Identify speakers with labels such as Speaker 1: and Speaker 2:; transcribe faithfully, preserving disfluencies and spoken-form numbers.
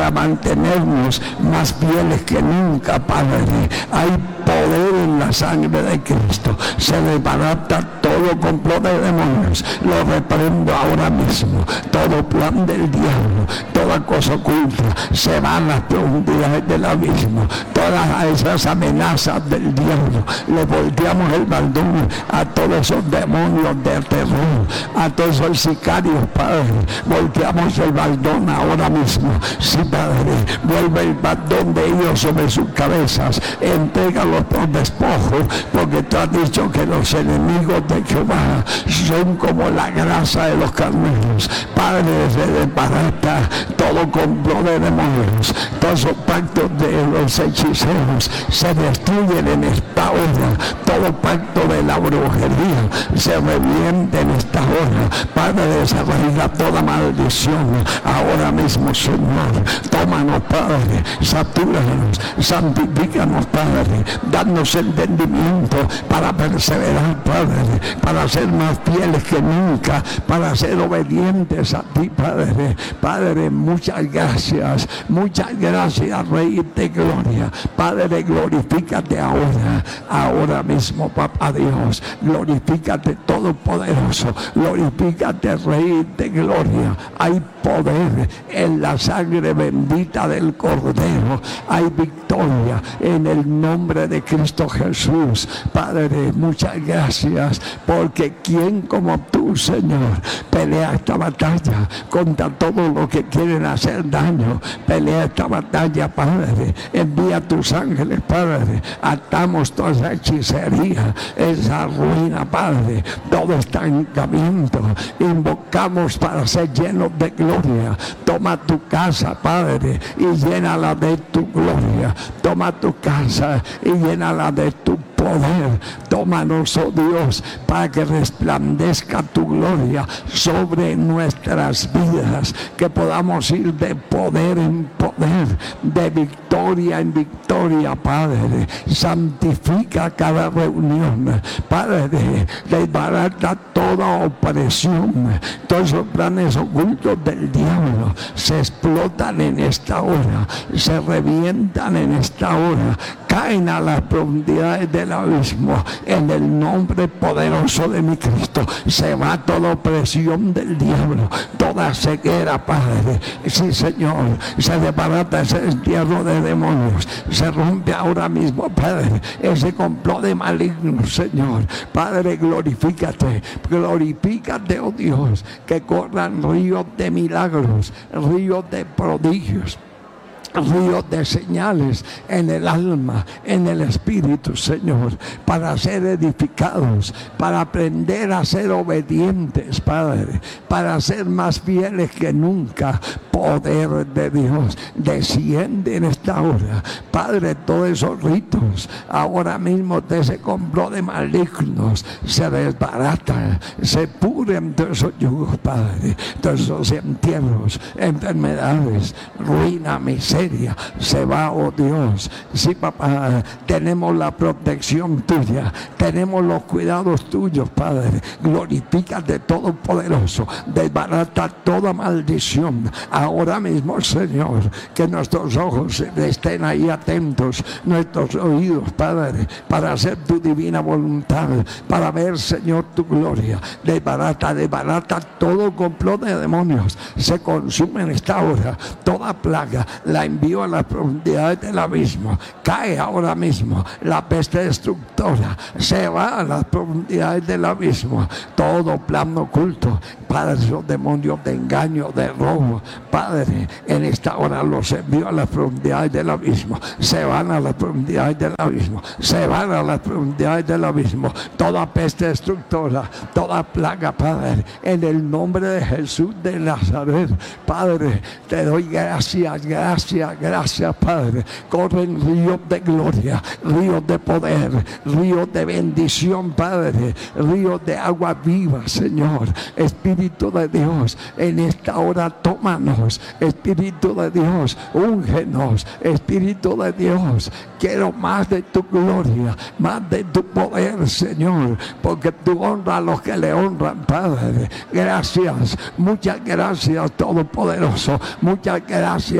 Speaker 1: para mantenernos más fieles que nunca, Padre. Hay poder en la sangre de Cristo. Se desbarata todo complot de demonios. Lo reprendo ahora mismo. Todo plan del diablo, toda cosa oculta, se van las profundidades del abismo. Todas esas amenazas del diablo, le volteamos el baldón a todos esos demonios de terror, a todos esos sicarios, Padre. Volteamos el baldón ahora mismo. Sí, Padre, vuelve el baldón de ellos sobre sus cabezas. Entrégalos por despojo, porque tú has dicho que los enemigos de Jehová son como la grasa de los carneros. Padre, se desbarata todo complot de demonios. Todos esos pactos de los hechiceros se destruyen en esta hora. Todo pacto de la brujería se revienta en esta hora. Padre, desarraiga toda maldición ahora mismo, Señor. Tómanos, Padre, satúranos, santifícanos, Padre. Danos entendimiento para perseverar, Padre, para ser más fieles que nunca, para ser obedientes a ti, Padre. Padre, muchas gracias, muchas gracias, Rey de Gloria. Padre, glorifícate ahora, ahora mismo, Papá Dios. Glorifícate, Todopoderoso. Glorifícate, Rey de Gloria. Hay poder en la sangre bendita del Cordero. Hay victoria en el nombre de Cristo Jesús. Padre, muchas gracias, porque ¿quién como tú, Señor, pelea esta batalla contra todos los que quieren hacer daño? Pelea esta batalla, Padre. Envía tus ángeles, Padre. Atamos toda esa hechicería, esa ruina, Padre, todo estancamiento. Invocamos para ser llenos de gloria. Toma tu casa, Padre, y llénala de tu gloria. Toma tu casa y llénala de tu poder. Tómanos, oh Dios, para que resplandezca tu gloria sobre nuestras vidas, que podamos ir de poder en poder, de victoria en victoria, Padre. Santifica cada reunión, Padre. Desbarata toda opresión. Todos los planes ocultos del diablo se explotan en esta hora, se revientan en esta hora, caen a las profundidades del abismo. En el nombre poderoso de mi Cristo se va toda opresión del diablo, toda ceguera, Padre. Sí, Señor, se desbarata ese entierro de demonios, se rompe ahora mismo, Padre, ese complot de malignos, Señor. Padre, glorifícate, glorifícate, oh Dios, que corran ríos de milagros, ríos de prodigios, ríos de señales en el alma, en el espíritu, Señor, para ser edificados, para aprender a ser obedientes, Padre, para ser más fieles que nunca. Poder de Dios desciende en esta hora, Padre. Todos esos ritos ahora mismo de ese complot de malignos se desbaratan, se pudren todos esos yugos, Padre, todos esos entierros, enfermedades, ruina, miseria, se va, oh Dios. Sí, papá, tenemos la protección tuya, tenemos los cuidados tuyos, Padre. Glorifícate, Todopoderoso. Desbarata toda maldición ahora mismo, Señor. Que nuestros ojos estén ahí atentos, nuestros oídos, Padre, para hacer tu divina voluntad, para ver, Señor, tu gloria. Desbarata, desbarata todo complot de demonios. Se consume en esta hora toda plaga, la envío a las profundidades del abismo. Cae ahora mismo la peste destructora, se va a las profundidades del abismo. Todo plan oculto, Padre, esos demonios de engaño, de robo, Padre, en esta hora los envío a las profundidades del abismo. Se van a las profundidades del abismo, se van a las profundidades del abismo. Toda peste destructora, toda plaga, Padre, en el nombre de Jesús de Nazaret, Padre, te doy gracias, gracias, gracias, Padre. Corren ríos de gloria, ríos de poder, ríos de bendición, Padre, ríos de agua viva, Señor. Espíritu de Dios, en esta hora tómanos. Espíritu de Dios, úngenos. Espíritu de Dios, quiero más de tu gloria, más de tu poder, Señor, porque tú honras a los que le honran, Padre. Gracias, muchas gracias, Todopoderoso. Muchas gracias.